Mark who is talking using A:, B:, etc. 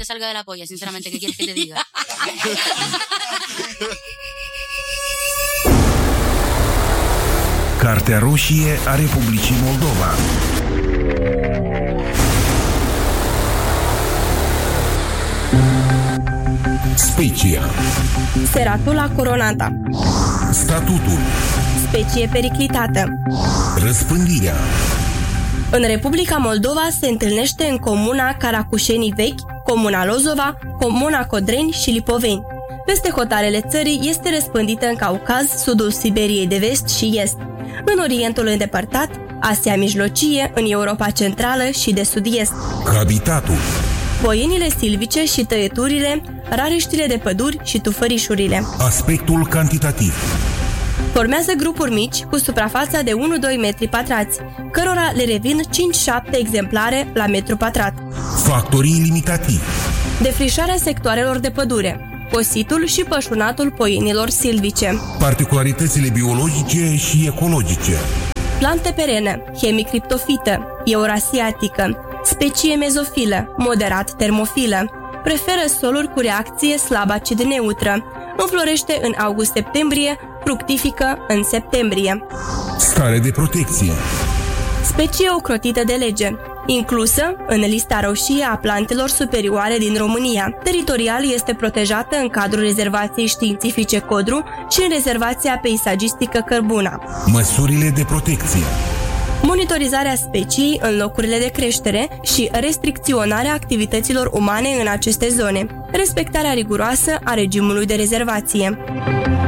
A: salga de la polla, sinceramente, ¿qué quieres que te diga?
B: Cartea roșie a Republicii Moldova. Specia.
C: Seracula coronata.
B: Statutul.
C: Specie periclitată.
B: Răspândirea.
C: În Republica Moldova se întâlnește în comuna Caracușenii Vechi, comuna Lozova, comuna Codreni și Lipoveni. Peste hotarele țării este răspândită în Caucaz, sudul Siberiei de vest și est, în Orientul îndepărtat, Asia Mijlocie, în Europa Centrală și de sud-est.
B: Habitatul.
C: Poienile silvice și tăieturile, rareștile de păduri și tufărișurile.
B: Aspectul cantitativ.
C: Formează grupuri mici cu suprafața de 1-2 metri pătrați, cărora le revin 5-7 exemplare la metru pătrat.
B: Factorii limitativi.
C: Defrișarea sectoarelor de pădure, cositul și pășunatul poienilor silvice.
B: Particularitățile biologice și ecologice.
C: Plante perene, hemicriptofită, eurasiatică, specie mezofilă, moderat termofilă. Preferă soluri cu reacție slab acid neutră. Înflorește în august-septembrie, fructifică în septembrie.
B: Stare de protecție.
C: Specie ocrotită de lege, inclusă în lista roșie a plantelor superioare din România. Teritorial este protejată în cadrul rezervației științifice Codru și în rezervația peisagistică Cărbuna.
B: Măsurile de protecție.
C: Monitorizarea speciei în locurile de creștere și restricționarea activităților umane în aceste zone. Respectarea riguroasă a regimului de rezervație.